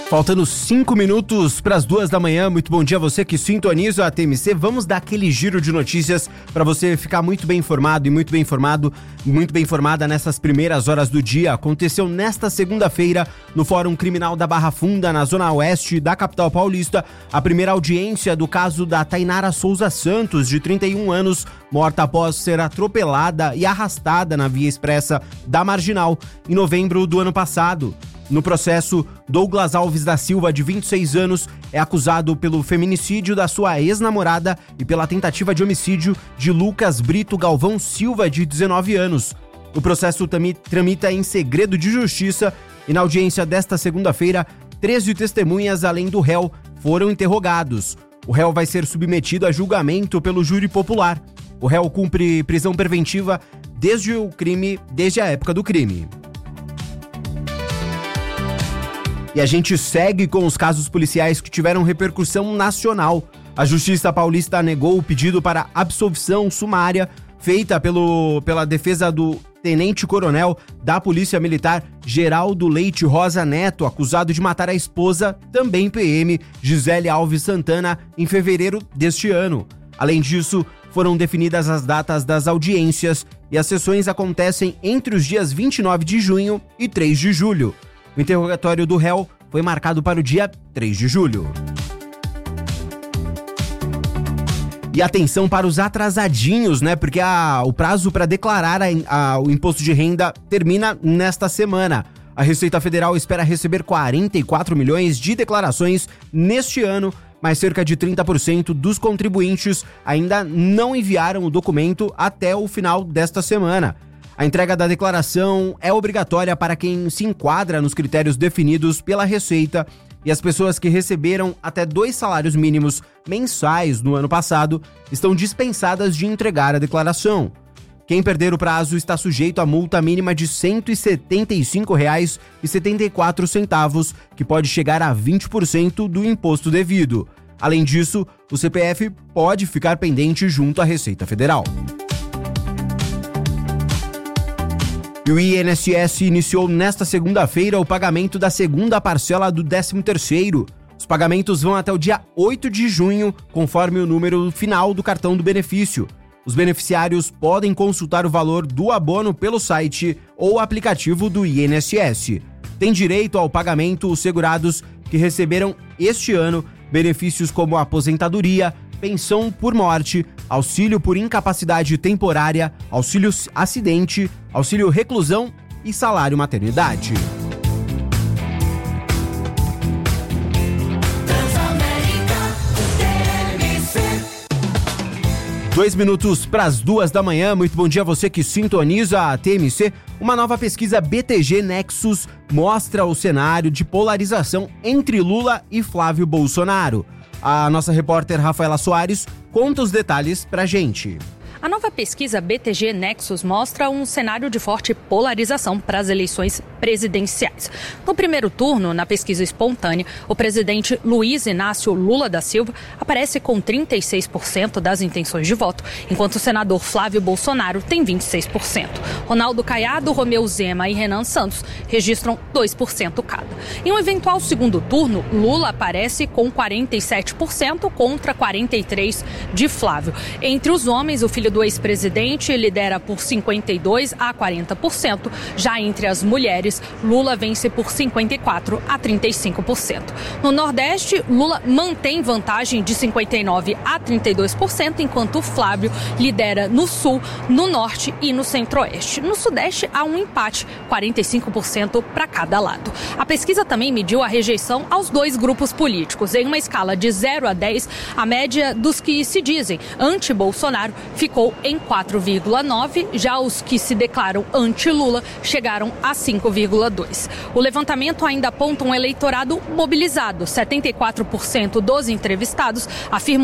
Faltando 5 minutos para as 2 da manhã, muito bom dia a você que sintoniza a TMC. Vamos dar aquele giro de notícias para você ficar muito bem informado e muito bem informada nessas primeiras horas do dia. Aconteceu nesta segunda-feira, no Fórum Criminal da Barra Funda, na zona oeste da capital paulista, a primeira audiência do caso da Tainara Souza Santos, de 31 anos, morta após ser atropelada e arrastada na via expressa da Marginal, em novembro do ano passado. No processo, Douglas Alves da Silva, de 26 anos, é acusado pelo feminicídio da sua ex-namorada e pela tentativa de homicídio de Lucas Brito Galvão Silva, de 19 anos. O processo tramita em segredo de justiça e na audiência desta segunda-feira, 13 testemunhas, além do réu, foram interrogados. O réu vai ser submetido a julgamento pelo júri popular. O réu cumpre prisão preventiva desde a época do crime. E a gente segue com os casos policiais que tiveram repercussão nacional. A Justiça Paulista negou o pedido para absolvição sumária feita pela defesa do tenente-coronel da Polícia Militar Geraldo Leite Rosa Neto, acusado de matar a esposa, também PM, Gisele Alves Santana, em fevereiro deste ano. Além disso, foram definidas as datas das audiências e as sessões acontecem entre os dias 29 de junho e 3 de julho. O interrogatório do réu foi marcado para o dia 3 de julho. E atenção para os atrasadinhos, né? Porque o prazo para declarar o imposto de renda termina nesta semana. A Receita Federal espera receber 44 milhões de declarações neste ano, mas cerca de 30% dos contribuintes ainda não enviaram o documento até o final desta semana. A entrega da declaração é obrigatória para quem se enquadra nos critérios definidos pela Receita e as pessoas que receberam até 2 salários mínimos mensais no ano passado estão dispensadas de entregar a declaração. Quem perder o prazo está sujeito a multa mínima de R$ 175,74, que pode chegar a 20% do imposto devido. Além disso, o CPF pode ficar pendente junto à Receita Federal. E o INSS iniciou nesta segunda-feira o pagamento da segunda parcela do 13º. Os pagamentos vão até o dia 8 de junho, conforme o número final do cartão do benefício. Os beneficiários podem consultar o valor do abono pelo site ou aplicativo do INSS. Tem direito ao pagamento os segurados que receberam este ano benefícios como aposentadoria, pensão por morte, auxílio por incapacidade temporária, auxílio acidente, auxílio reclusão e salário maternidade. Dois minutos para as 2 da manhã. Muito bom dia a você que sintoniza a TMC. Uma nova pesquisa BTG Nexus mostra o cenário de polarização entre Lula e Flávio Bolsonaro. A nossa repórter Rafaela Soares conta os detalhes pra gente. A nova pesquisa BTG Nexus mostra um cenário de forte polarização para as eleições presidenciais. No primeiro turno, na pesquisa espontânea, o presidente Luiz Inácio Lula da Silva aparece com 36% das intenções de voto, enquanto o senador Flávio Bolsonaro tem 26%. Ronaldo Caiado, Romeu Zema e Renan Santos registram 2% cada. Em um eventual segundo turno, Lula aparece com 47% contra 43% de Flávio. Entre os homens, o filho do ex-presidente lidera por 52% a 40%. Já entre as mulheres, Lula vence por 54% a 35%. No Nordeste, Lula mantém vantagem de 59% a 32%, enquanto Flávio lidera no Sul, no Norte e no Centro-Oeste. No Sudeste, há um empate, 45% para cada lado. A pesquisa também mediu a rejeição aos dois grupos políticos. Em uma escala de 0 a 10, a média dos que se dizem anti-Bolsonaro ficou em 4,9, já os que se declaram anti-Lula chegaram a 5,2. O levantamento ainda aponta um eleitorado mobilizado. 74% dos entrevistados afirmam